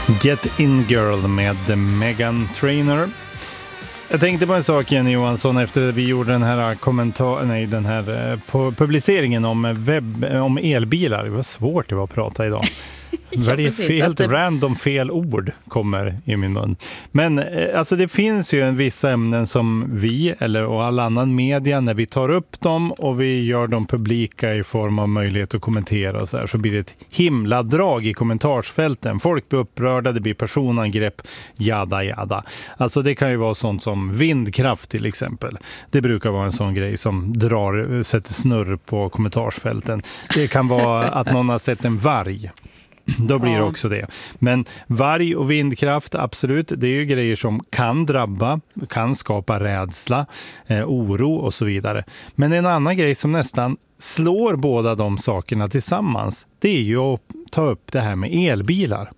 Get In Girl med Meghan Trainor. Jag tänkte på en sak, Jenny Johansson, efter vi gjorde den här publiceringen om elbilar. Det var svårt det var att prata idag. Helt random fel ord kommer i min mun. Men alltså det finns ju vissa ämnen som vi och all annan media, när vi tar upp dem och vi gör dem publika i form av möjlighet att kommentera och så blir det ett himla drag i kommentarsfälten. Folk blir upprörda, det blir personangrepp, jada. Alltså det kan ju vara sånt som vindkraft till exempel. Det brukar vara en sån grej som sätter snurr på kommentarsfälten. Det kan vara att någon har sett en varg. Då blir det också det. Men varg och vindkraft, absolut, det är ju grejer som kan drabba, kan skapa rädsla, oro och så vidare. Men en annan grej som nästan slår båda de sakerna tillsammans, det är ju att ta upp det här med elbilar.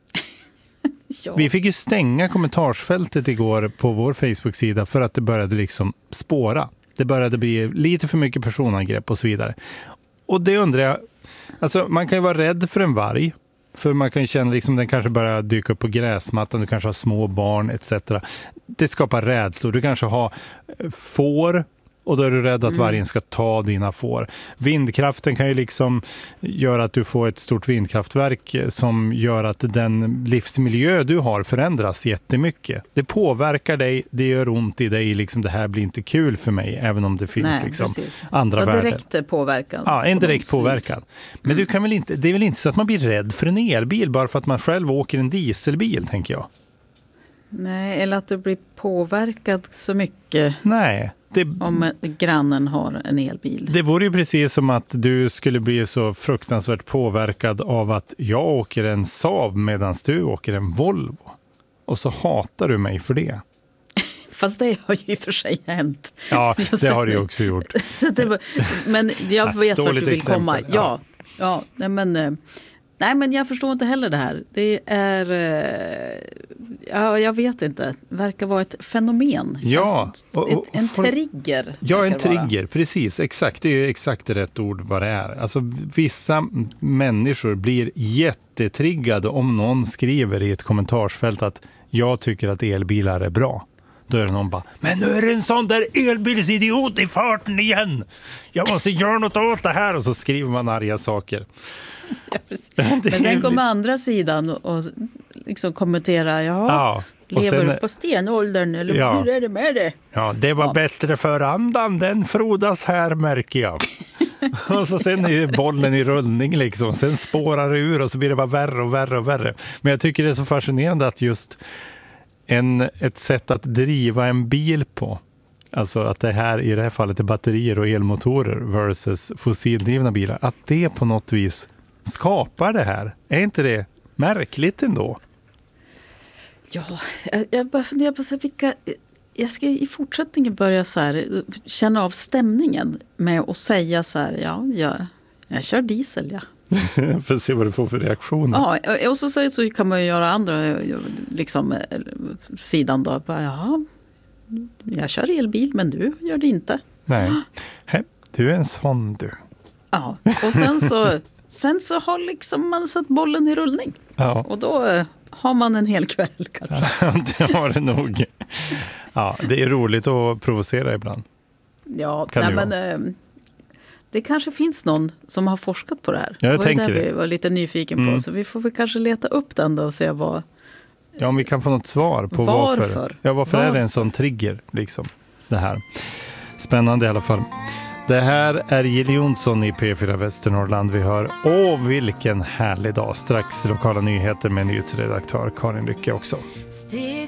Ja. Vi fick ju stänga kommentarsfältet igår på vår Facebook-sida för att det började liksom spåra. Det började bli lite för mycket personangrepp och så vidare. Och det undrar jag, alltså man kan ju vara rädd för en varg. För man kan ju känna liksom den kanske börjar dyka upp på gräsmattan, du kanske har små barn etc. Det skapar rädslor. Du kanske har får och då är du rädd att vargen ska ta dina får. Vindkraften kan ju liksom göra att du får ett stort vindkraftverk som gör att den livsmiljö du har förändras jättemycket. Det påverkar dig, det gör ont i dig, liksom det här blir inte kul för mig även om det finns andra värden. Direkt påverkan. Ja, en direkt påverkan. Men du kan väl inte, det är väl inte så att man blir rädd för en elbil bara för att man själv åker en dieselbil, tänker jag. Nej, eller att du blir påverkad så mycket. Nej. Om grannen har en elbil. Det vore ju precis som att du skulle bli så fruktansvärt påverkad av att jag åker en Saab medan du åker en Volvo. Och så hatar du mig för det. Fast det har ju i och för sig hänt. Ja, det har du också gjort. Men jag vet vart du vill exempel. Komma. Ja, nej, men jag förstår inte heller det här. Det är, jag vet inte, verkar vara ett fenomen. Ja. En trigger. Ja, en trigger, precis, exakt. Det är ju exakt rätt ord vad det är. Alltså vissa människor blir jättetriggade om någon skriver i ett kommentarsfält att jag tycker att elbilar är bra. Då är det någon bara, men nu är det en sån där elbilsidiot i farten igen. Jag måste göra något åt det här. Och så skriver man arga saker. Ja, men sen kommer andra sidan och liksom kommentera, lever du på stenåldern eller hur är det med det? Ja, det var bättre för andan, den frodas här märker jag. Och så sen är ju bollen i rullning liksom, sen spårar det ur och så blir det bara värre och värre och värre. Men jag tycker det är så fascinerande att just ett sätt att driva en bil på, alltså att det här i det här fallet är batterier och elmotorer versus fossildrivna bilar, att det på något vis skapar det här. Är inte det märkligt ändå? Ja, jag bara funderar på så vilka... Jag ska i fortsättningen börja så här, känna av stämningen med att säga så här, jag kör diesel, för att se vad du får för reaktioner. Ja, och så kan man ju göra andra liksom, sidan då. Jag kör elbil, men du gör det inte. Nej, du är en sån du. Ja, och sen så har liksom man satt bollen i rullning. Ja. Och då har man en hel kväll kanske. Ja, det har det nog. Ja, det är roligt att provocera ibland. Ja, men det kanske finns någon som har forskat på det här. Ja, jag tänker det. Vi var lite nyfiken på, så vi får väl kanske leta upp den då och se vad... Ja, om vi kan få något svar på varför. Ja, varför är det en sån trigger liksom, det här. Spännande i alla fall. Det här är Jill Johnson i P4 Västernorrland. Vi hör, vilken härlig dag. Strax lokala nyheter med nyhetsredaktör Karin Lycke också.